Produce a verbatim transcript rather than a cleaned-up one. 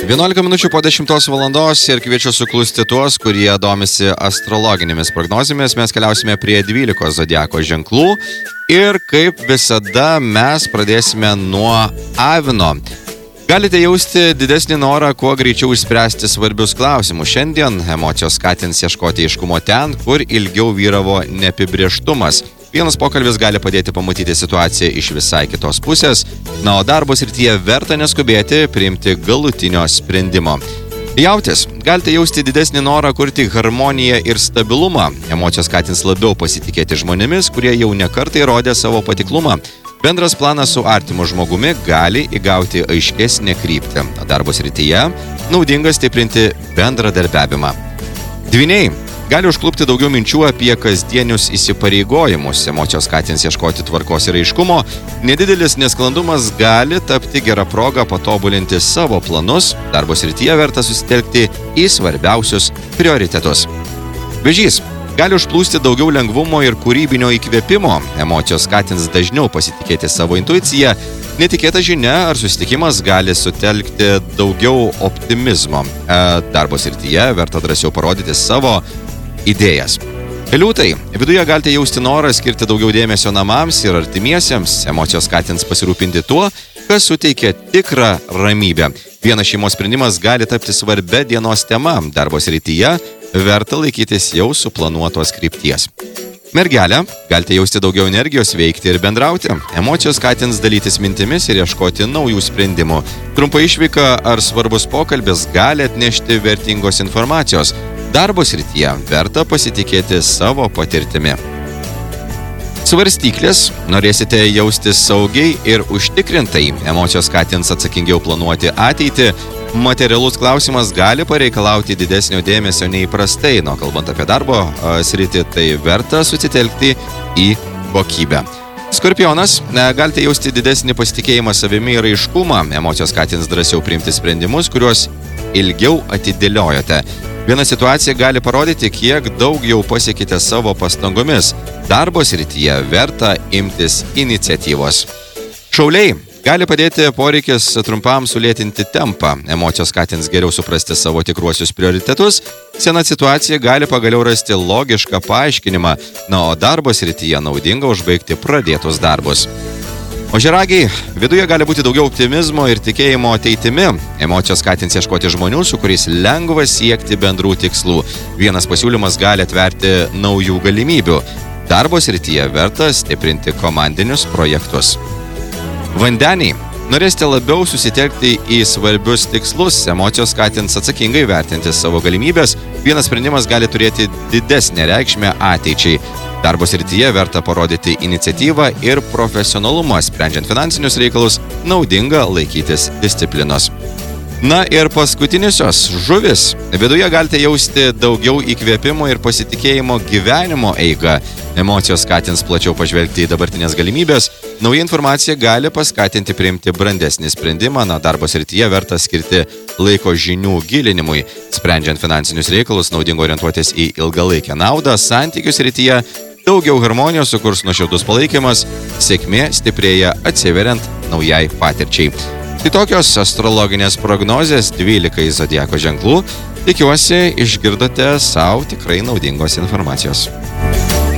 vienuolika minučių po dešimtos valandos ir kviečiu suklusti tuos, kurie domisi astrologinėmis prognozėmis. Mes keliausime prie dvylikos zodiako ženklų ir kaip visada mes pradėsime nuo avino. Galite jausti didesnį norą kuo greičiau išspręsti svarbius klausimus. Šiandien emocijos skatins ieškoti aiškumo ten, kur ilgiau vyravo neapibrėžtumas. Vienas pokalbis gali padėti pamatyti situaciją iš visai kitos pusės, na, o darbo srityje verta neskubėti priimti galutinio sprendimo. Jautis, galite jausti didesnį norą kurti harmoniją ir stabilumą. Emocijos skatins labiau pasitikėti žmonėmis, kurie jau nekartą įrodė savo patiklumą. Bendras planas su artimu žmogumi gali įgauti aiškesnę kryptį. Darbo srityje naudinga stiprinti bendradarbiavimą. Dvyniai, gali užklupti daugiau minčių apie kasdienius įsipareigojimus. Emocijos skatins ieškoti tvarkos ir aiškumo. Nedidelis nesklandumas gali tapti gera proga patobulinti savo planus. Darbo srityje verta susitelkti į svarbiausius prioritetus. Vėžys, gali užplūsti daugiau lengvumo ir kūrybinio įkvėpimo. Emocijos skatins dažniau pasitikėti savo intuiciją. Netikėta žinia ar susitikimas gali sutelkti daugiau optimizmo. Darbo srityje verta drąsiau parodyti savo idėjas. Liūtai, viduje galite jausti norą skirti daugiau dėmesio namams ir artimiesiems. Emocijos skatins pasirūpinti tuo, kas suteikia tikrą ramybę. Vienas šeimos sprendimas gali tapti svarbia dienos tema. Darbo srityje verta laikytis jau suplanuotos krypties. Mergelė, galite jausti daugiau energijos veikti ir bendrauti. Emocijos skatins dalytis mintimis ir ieškoti naujų sprendimų. Trumpa išvyka ar svarbus pokalbis gali atnešti vertingos informacijos. Darbo srityje verta pasitikėti savo patirtimi. Svarstyklės, norėsite jaustis saugiai ir užtikrintai. Emocijos skatins atsakingiau planuoti ateitį. Materialus klausimas gali pareikalauti didesnio dėmesio nei įprastai. Nu, kalbant apie darbo sritį, tai verta susitelkti į kokybę. Skorpionas, galite jausti didesnį pasitikėjimą savimi ir aiškumą. Emocijos skatins drąsiau priimti sprendimus, kuriuos ilgiau atidėliojote. Viena situacija gali parodyti, kiek daug jau pasiekite savo pastangomis. Darbo srityje verta imtis iniciatyvos. Šauliai, gali padėti poreikis trumpam sulėtinti tempą. Emocijos skatins geriau suprasti savo tikruosius prioritetus. Sena situacija gali pagaliau rasti logišką paaiškinimą, na, o darbo srityje naudinga užbaigti pradėtus darbus. Ožiaragiai, viduje gali būti daugiau optimizmo ir tikėjimo ateitimi. Emocijos skatins ieškoti žmonių, su kuriais lengva siekti bendrų tikslų. Vienas pasiūlymas gali atverti naujų galimybių. Darbo srityje verta stiprinti komandinius projektus. Vandeniai, norėsite labiau susitelkti į svarbius tikslus. Emocijos skatins atsakingai vertinti savo galimybės. Vienas sprendimas gali turėti didesnę reikšmę ateičiai. Darbo srityje verta parodyti iniciatyvą ir profesionalumą. Sprendžiant finansinius reikalus, naudinga laikytis disciplinos. Na ir paskutinisios žuvis. Viduje galite jausti daugiau įkvėpimo ir pasitikėjimo gyvenimo eigą. Emocijos skatins plačiau pažvelgti į dabartinės galimybės. Nauja informacija gali paskatinti priimti brandesnį sprendimą. Na, darbo srityje verta skirti laiko žinių gilinimui. Sprendžiant finansinius reikalus, naudinga orientuotis į ilgalaikę naudą. Santykių srityje daugiau harmonijos sukurs nuoširdus palaikymas, sėkmė stiprėja atsiveriant naujai patirčiai. Tai tokios astrologinės prognozės dvylikai zodiako ženklų. Tikiuosi, išgirdote savo tikrai naudingos informacijos.